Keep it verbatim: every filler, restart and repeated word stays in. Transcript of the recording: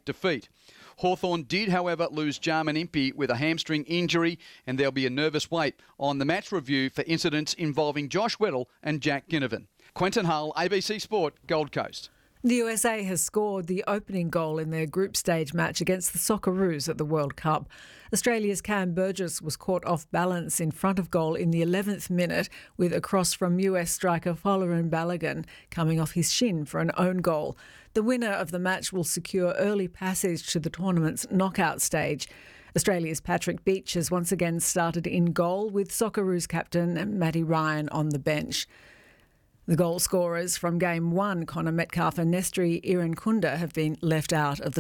eight defeat. Hawthorn did, however, lose Jarman Impey with a hamstring injury, and there'll be a nervous wait on the match review for incidents involving Josh Weddle and Jack Ginnivan. Quentin Hull, A B C Sport, Gold Coast. The U S A has scored the opening goal in their group stage match against the Socceroos at the World Cup. Australia's Cam Burgess was caught off balance in front of goal in the eleventh minute with a cross from U S striker Folarin Balogun coming off his shin for an own goal. The winner of the match will secure early passage to the tournament's knockout stage. Australia's Patrick Beach has once again started in goal with Socceroos captain Matty Ryan on the bench. The goal scorers from Game one, Connor Metcalfe and Nestri Irankunda, have been left out of the